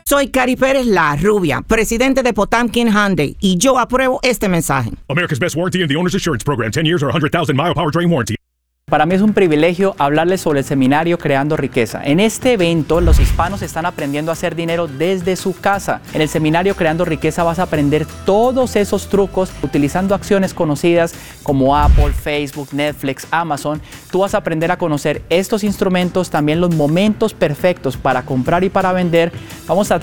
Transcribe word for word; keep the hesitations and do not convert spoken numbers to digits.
Soy Cari Pérez, la rubia, presidente de Potamkin Hyundai, y yo apruebo este mensaje. America's Best Warranty and the Owner's Assurance Program. ten years or one hundred thousand mile powertrain warranty. Para mí es un privilegio hablarles sobre el seminario Creando Riqueza. En este evento, los hispanos están aprendiendo a hacer dinero desde su casa. En el seminario Creando Riqueza vas a aprender todos esos trucos utilizando acciones conocidas como Apple, Facebook, Netflix, Amazon. Tú vas a aprender a conocer estos instrumentos, también los momentos perfectos para comprar y para vender. Vamos a